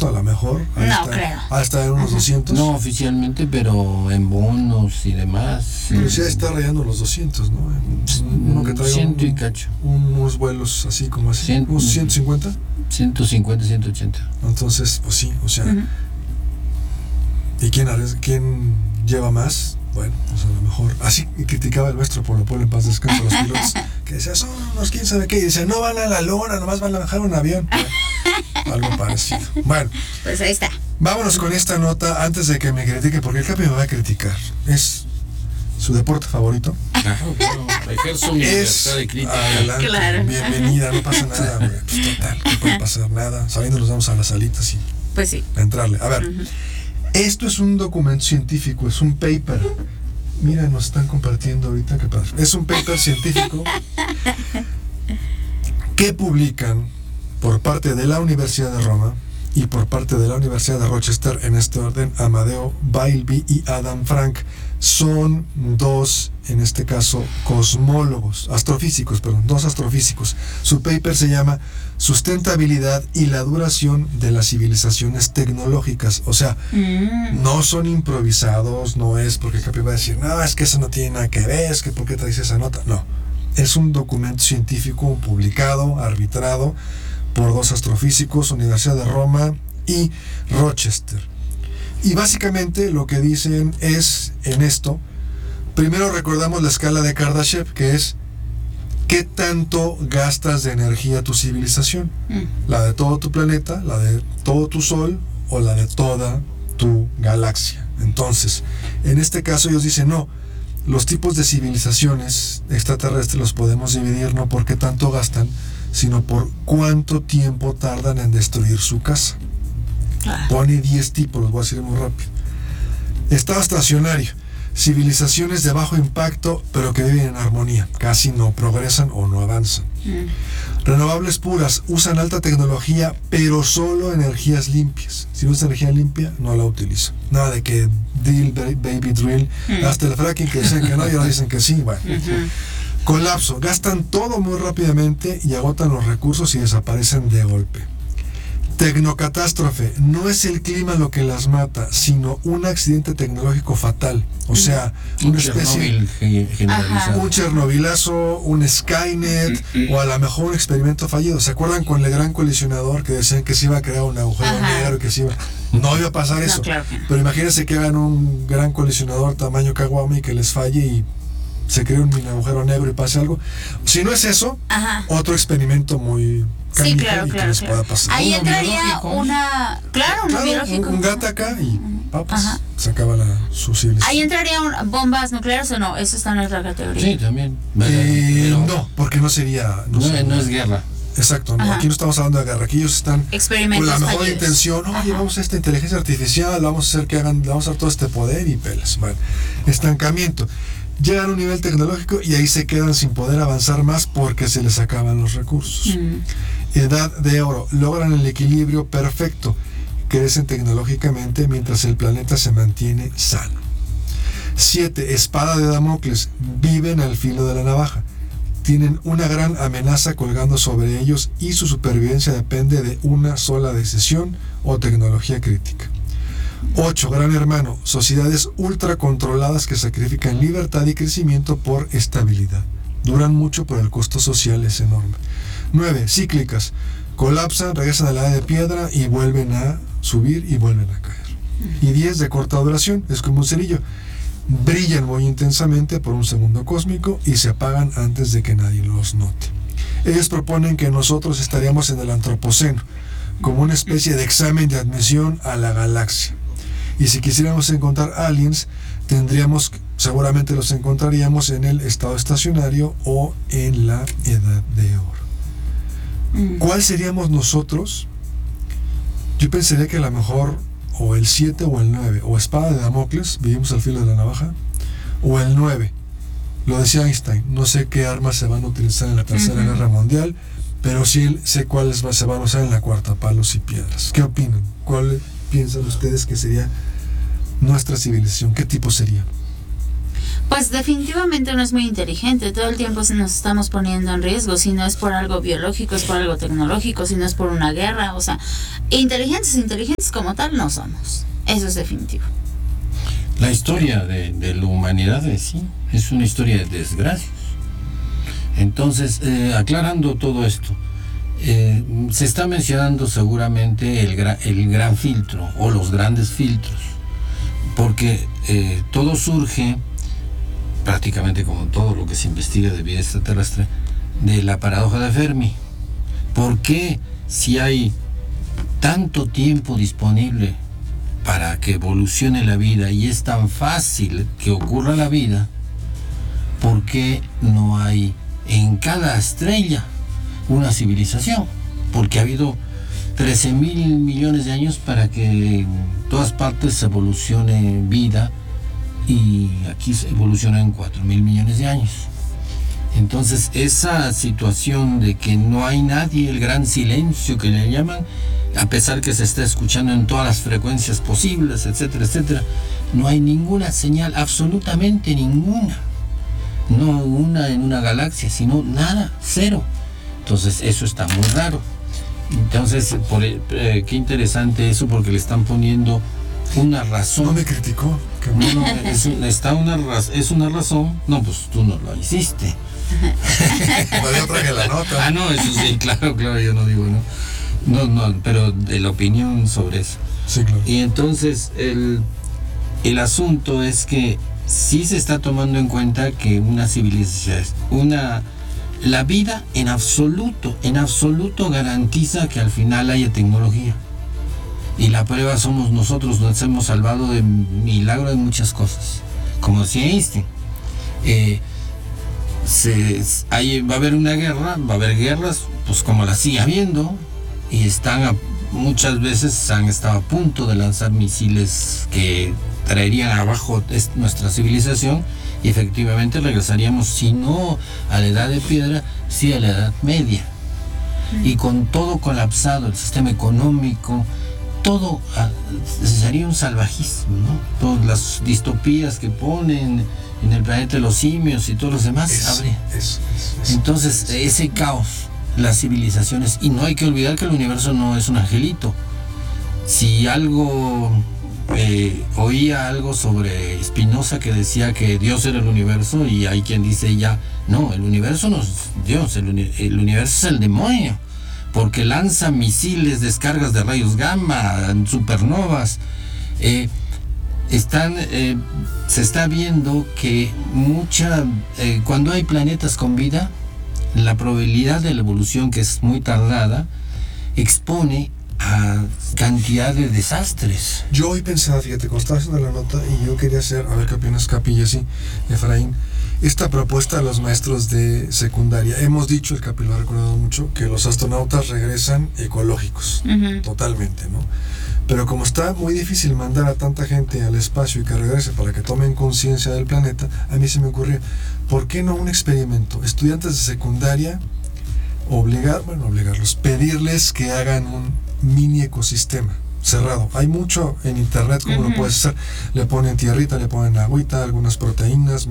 a lo mejor. No creo. Hasta en unos 200. No oficialmente, pero en bonos y demás. Pero sí está rayando los 200, ¿no? Uno que trae 100 y cacho. unos vuelos así como así. 100, ¿Unos 150? 150, 180. Entonces, pues sí, o sea. ¿Y quién lleva más? Bueno, pues a lo mejor. Así criticaba el maestro Polo Polo en paz descanso a los pilotos, que decía, son unos quién sabe qué, y dice, no van a la luna, nomás van a bajar un avión. Algo parecido. Bueno, pues ahí está. Vámonos con esta nota antes de que me critique, porque el Capi me va a criticar. Es su deporte favorito. Claro, ejerzo mi libertad de crítica. Adelante, claro. Bienvenida, no pasa nada, güey. Pues total, no puede pasar nada. Sabiendo nos vamos a las salitas y pues sí. a entrarle. A ver, esto es un documento científico, es un paper. Mira, nos están compartiendo ahorita, qué padre. Es un paper científico que publican por parte de la Universidad de Roma y por parte de la Universidad de Rochester, en este orden, Amadeo Bailby y Adam Frank. Son dos, en este caso, cosmólogos, dos astrofísicos. Su paper se llama Sustentabilidad y la duración de las civilizaciones tecnológicas. O sea, no son improvisados, no es porque Capi va a decir, no, es que eso no tiene nada que ver, es que ¿por qué traes esa nota? No, es un documento científico publicado, arbitrado por dos astrofísicos, Universidad de Roma y Rochester. Y básicamente lo que dicen es, en esto, primero recordamos la escala de Kardashev, que es ¿qué tanto gastas de energía tu civilización? ¿La de todo tu planeta, la de todo tu sol o la de toda tu galaxia? Entonces, en este caso ellos dicen, no, los tipos de civilizaciones extraterrestres los podemos dividir no por qué tanto gastan, sino por cuánto tiempo tardan en destruir su casa. Pone 10 tipos, los voy a decir muy rápido. Estado estacionario, civilizaciones de bajo impacto, pero que viven en armonía, casi no progresan o no avanzan. Renovables puras, usan alta tecnología, pero solo energías limpias. Si no es energía limpia, no la utilizan. Nada de que drill, baby drill, hasta el fracking que dicen que no y ahora dicen que sí. Bueno. Colapso, gastan todo muy rápidamente y agotan los recursos y desaparecen de golpe. Tecnocatástrofe, no es el clima lo que las mata, sino un accidente tecnológico fatal. O sea, una especie, un Chernobylazo, un Skynet, o a lo mejor un experimento fallido. ¿Se acuerdan con el gran colisionador que decían que se iba a crear un agujero negro, que se iba? No iba a pasar eso. Claro. Pero imagínense que hagan un gran colisionador tamaño Kawami que les falle y se cree un mini agujero negro y pase algo. Si no es eso, otro experimento muy claro. Pasar. Ahí entraría una biológico. Un Gattaca y papas. Se acaba su civilización. Ahí entrarían bombas nucleares o no, eso está en otra categoría. Sí, también. No, porque no sería. No es guerra. Exacto, no, aquí no estamos hablando de guerra, aquí ellos están con la mejor intención. Oye, vamos a esta inteligencia artificial, vamos a hacer que hagan, vamos a dar todo este poder y pelas. Bueno, estancamiento. Llegan a un nivel tecnológico y ahí se quedan sin poder avanzar más porque se les acaban los recursos. Edad de oro, logran el equilibrio perfecto, crecen tecnológicamente mientras el planeta se mantiene sano. 7. Espada de Damocles, viven al filo de la navaja, tienen una gran amenaza colgando sobre ellos y su supervivencia depende de una sola decisión o tecnología crítica. 8. Gran hermano, sociedades ultra controladas que sacrifican libertad y crecimiento por estabilidad. Duran mucho, pero el costo social es enorme. 9. Cíclicas, colapsan, regresan a la edad de piedra y vuelven a subir y vuelven a caer. Y 10. De corta duración, es como un cerillo. Brillan muy intensamente por un segundo cósmico y se apagan antes de que nadie los note. Ellos proponen que nosotros estaríamos en el antropoceno, como una especie de examen de admisión a la galaxia. Y si quisiéramos encontrar aliens, seguramente los encontraríamos en el estado estacionario o en la edad de oro. ¿Cuál seríamos nosotros? Yo pensaría que a lo mejor o el 7 o el 9, o espada de Damocles, vivimos al filo de la navaja, o el 9. Lo decía Einstein, no sé qué armas se van a utilizar en la Tercera Guerra Mundial, pero sí sé cuáles se van a usar en la cuarta, palos y piedras. ¿Qué opinan? ¿Cuál piensan ustedes que sería nuestra civilización? ¿Qué tipo sería? Pues definitivamente no es muy inteligente. Todo el tiempo nos estamos poniendo en riesgo. Si no es por algo biológico, es por algo tecnológico. Si no es por una guerra. O sea, inteligentes como tal no somos. Eso es definitivo. La historia de la humanidad sí es una historia de desgracias. Entonces, aclarando todo esto, se está mencionando seguramente el gran filtro o los grandes filtros, porque todo surge, prácticamente como todo lo que se investiga de vida extraterrestre, de la paradoja de Fermi. ¿Por qué, si hay tanto tiempo disponible para que evolucione la vida y es tan fácil que ocurra la vida, por qué no hay en cada estrella una civilización? Porque ha habido 13.000 millones de años para que en todas partes evolucione vida, y aquí se evoluciona en 4.000 millones de años. Entonces esa situación de que no hay nadie, el gran silencio que le llaman, a pesar que se está escuchando en todas las frecuencias posibles, etcétera, etcétera, no hay ninguna señal, absolutamente ninguna. No una en una galaxia, sino nada, cero. Entonces eso está muy raro. Entonces, qué interesante eso, porque le están poniendo una razón. No me criticó. No, es una razón. No, pues tú no lo hiciste. Yo traje la nota. No, eso sí, claro, yo no digo, no, pero de la opinión sobre eso. Sí, claro. Y entonces el asunto es que sí se está tomando en cuenta que una civilización, la vida en absoluto garantiza que al final haya tecnología. Y la prueba somos nosotros, nos hemos salvado de milagro de muchas cosas. Como decía Einstein, va a haber una guerra, va a haber guerras, pues como las sigue habiendo, y muchas veces han estado a punto de lanzar misiles que traerían abajo nuestra civilización, y efectivamente regresaríamos, si no a la edad de piedra, sí a la edad media. Y con todo colapsado, el sistema económico, todo sería un salvajismo, ¿no? Todas las distopías que ponen en el planeta de los simios y todos los demás habría. Entonces, ese caos, las civilizaciones, y no hay que olvidar que el universo no es un angelito. Si oía algo sobre Spinoza, que decía que Dios era el universo, y hay quien dice no, el universo no es Dios, el universo es el demonio, porque lanza misiles, descargas de rayos gamma, supernovas. Se está viendo que cuando hay planetas con vida, la probabilidad de la evolución, que es muy tardada, expone a cantidad de desastres. Yo hoy pensaba, fíjate, cuando estaba haciendo la nota, y yo quería hacer, a ver qué opinas, Capi, y Efraín, esta propuesta de los maestros de secundaria. Hemos dicho, el Capi lo ha recordado mucho, que los astronautas regresan ecológicos, totalmente, ¿no? Pero como está muy difícil mandar a tanta gente al espacio y que regrese para que tomen conciencia del planeta, a mí se me ocurrió, ¿por qué no un experimento? Estudiantes de secundaria, obligarlos, pedirles que hagan un mini ecosistema cerrado. Hay mucho en internet como lo puedes hacer. Le ponen tierrita, le ponen agüita, algunas proteínas,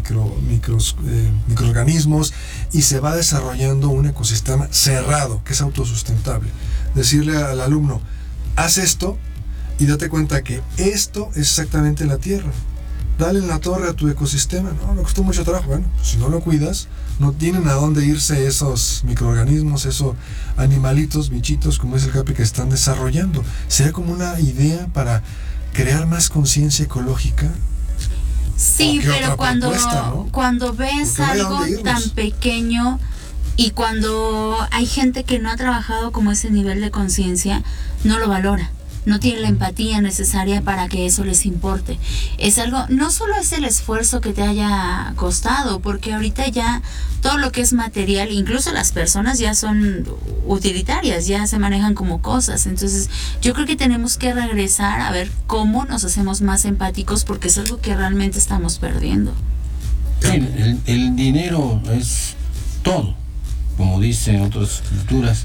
microorganismos, y se va desarrollando un ecosistema cerrado que es autosustentable. Decirle al alumno, haz esto y date cuenta que esto es exactamente la Tierra. Dale la torre a tu ecosistema. No, me costó mucho trabajo. Bueno, pues si no lo cuidas, no tienen a dónde irse esos microorganismos, esos animalitos, bichitos, como dice el Capi, que están desarrollando. Sería como una idea para crear más conciencia ecológica. Sí, pero cuando ves algo tan pequeño y cuando hay gente que no ha trabajado como ese nivel de conciencia, no lo valora. No tiene la empatía necesaria para que eso les importe. Es algo, no solo es el esfuerzo que te haya costado, porque ahorita ya todo lo que es material, incluso las personas ya son utilitarias, ya se manejan como cosas. Entonces yo creo que tenemos que regresar a ver cómo nos hacemos más empáticos, porque es algo que realmente estamos perdiendo. El dinero es todo, como dicen otras culturas.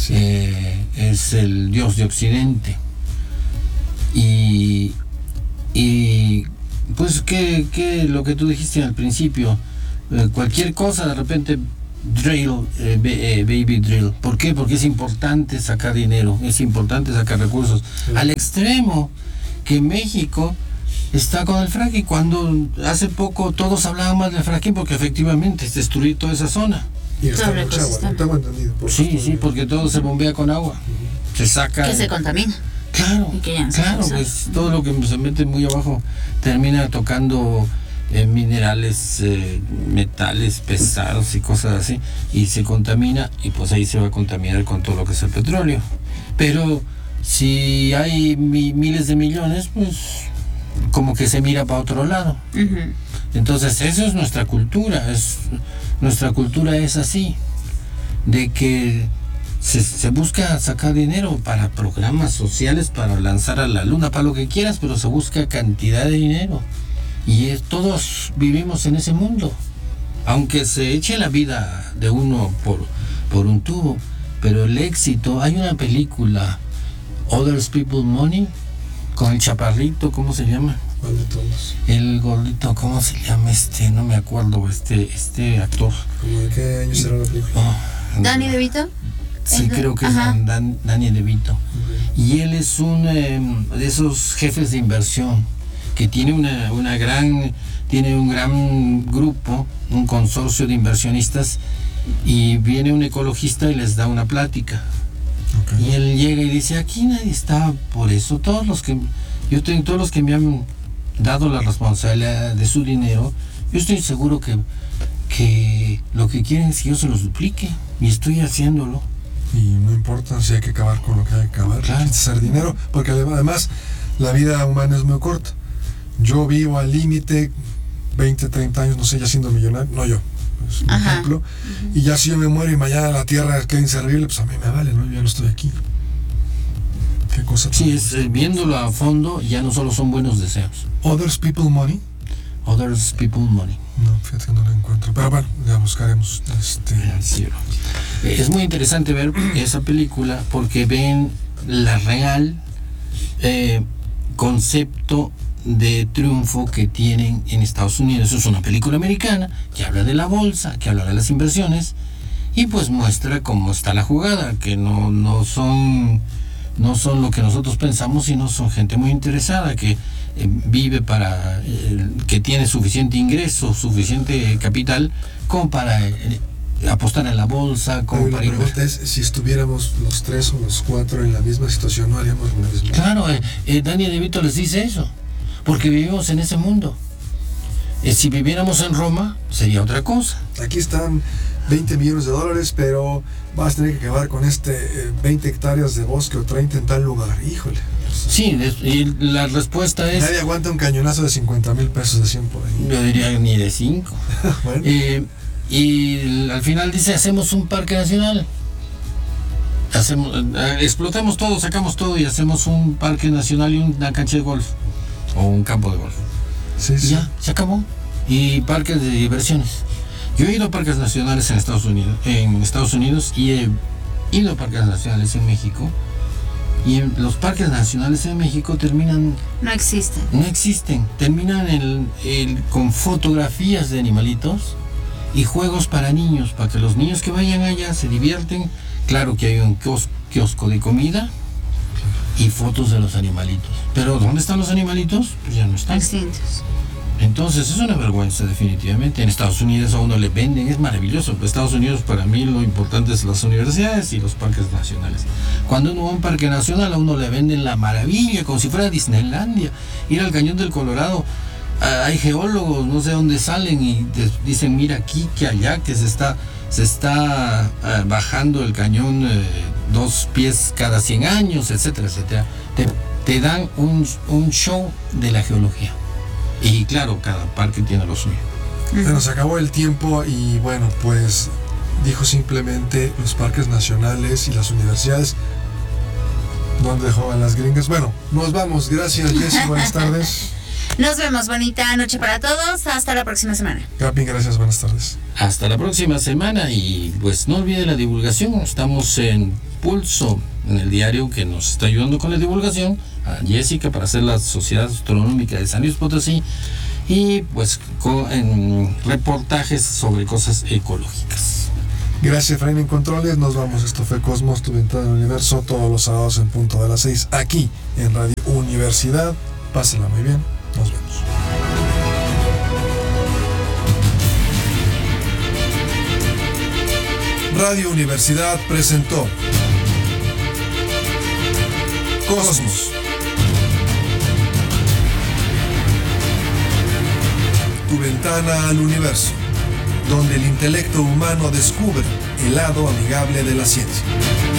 Es el dios de Occidente. Y pues que lo que tú dijiste al principio, cualquier cosa de repente drill, baby drill. ¿Por qué? Porque es importante sacar dinero, es importante sacar recursos. Al extremo que México está con el fracking, cuando hace poco todos hablaban más del fracking porque efectivamente es destruir toda esa zona. Y está mucha agua, ¿no? Tengo entendido. Sí, porque todo se bombea con agua. Se saca. Que se contamina. Claro, pues todo lo que se mete muy abajo termina tocando minerales, metales pesados y cosas así, y se contamina, y pues ahí se va a contaminar con todo lo que es el petróleo. Pero si hay miles de millones, pues como que se mira para otro lado. Uh-huh. Entonces eso es nuestra cultura, nuestra cultura es así, de que se busca sacar dinero para programas sociales, para lanzar a la luna, para lo que quieras, pero se busca cantidad de dinero. Y todos vivimos en ese mundo. Aunque se eche la vida de uno por un tubo, pero el éxito... Hay una película, Others People's Money, con el chaparrito, ¿cómo se llama? ¿Cuál de todos? El gordito, ¿cómo se llama? No me acuerdo, este actor. ¿Cómo de qué año será la película? ¿Danny DeVito? Sí, creo que es Danny DeVito. Okay. Y él es un de esos jefes de inversión que tiene tiene un gran grupo, un consorcio de inversionistas, y viene un ecologista y les da una plática. Okay. Y él llega y dice, aquí nadie está por eso, todos los que me han dado la responsabilidad de su dinero, yo estoy seguro que lo que quieren es que yo se los duplique, y estoy haciéndolo. Y no importa si hay que acabar con lo que hay que acabar, claro. Hacer dinero, porque además la vida humana es muy corta. Yo vivo al límite 20, 30 años, no sé, ya siendo millonario, no yo, es un ejemplo, y ya si yo me muero y mañana la tierra queda inservible, pues a mí me vale, ¿no? Yo ya no estoy aquí. ¿Qué cosa? Sí, viéndolo a fondo, ya no solo son buenos deseos. Others People's Money. Others People's Money. No, fíjate que no lo encuentro, pero bueno, ya buscaremos. Sí. Es muy interesante ver esa película porque ven la real concepto de triunfo que tienen en Estados Unidos. Es una película americana que habla de la bolsa, que habla de las inversiones, y pues muestra cómo está la jugada, que no son lo que nosotros pensamos, sino son gente muy interesada que vive que tiene suficiente ingreso, suficiente capital como para apostar en la bolsa. Como la pregunta es, si estuviéramos los 3 o los 4 en la misma situación, ¿no haríamos lo mismo? Claro, Danny DeVito les dice eso, porque vivimos en ese mundo. Si viviéramos en Roma, sería otra cosa. Aquí están 20 millones de dólares, pero vas a tener que acabar con 20 hectáreas de bosque o 30 en tal lugar. Híjole. Sí, y la respuesta es... Nadie aguanta un cañonazo de 50,000 pesos de 100 por ahí. Yo diría ni de 5. Bueno. Y al final dice, hacemos un parque nacional. Explotamos todo, sacamos todo y hacemos un parque nacional y una cancha de golf. O un campo de golf. Sí. Ya, se acabó. Y parques de diversiones. Yo he ido a parques nacionales en Estados Unidos y he ido a parques nacionales en México. Y los parques nacionales en México no existen. Terminan con fotografías de animalitos y juegos para niños, para que los niños que vayan allá se divierten. Claro que hay un kiosco de comida y fotos de los animalitos. Pero ¿dónde están los animalitos? Pues ya no están. Extintos. Entonces es una vergüenza definitivamente. En Estados Unidos a uno le venden, es maravilloso. En Estados Unidos para mí lo importante es las universidades y los parques nacionales. Cuando uno va a un parque nacional a uno le venden la maravilla, como si fuera Disneylandia. Ir al Cañón del Colorado, hay geólogos, no sé dónde salen y dicen mira aquí, que allá, que se está bajando el cañón 2 pies cada 100 años, etcétera, etcétera. Te dan un show de la geología. Y claro, cada parque tiene lo suyo. Bueno, se acabó el tiempo y bueno, pues dijo simplemente los parques nacionales y las universidades. ¿Dónde dejó a las gringas? Bueno, nos vamos. Gracias, Jessy. Buenas tardes. Nos vemos. Bonita noche para todos. Hasta la próxima semana. Capi, gracias. Buenas tardes. Hasta la próxima semana y pues no olvide la divulgación. Estamos en Pulso, en el diario que nos está ayudando con la divulgación, a Jessica para hacer la Sociedad Astronómica de San Luis Potosí, y pues en reportajes sobre cosas ecológicas. Gracias, Efraín, en controles. Nos vamos. Esto fue Cosmos, tu ventana al universo, todos los sábados en punto de las 6, aquí en Radio Universidad. Pásenla muy bien. Nos vemos. Radio Universidad presentó Cosmos, tu ventana al universo, donde el intelecto humano descubre el lado amigable de la ciencia.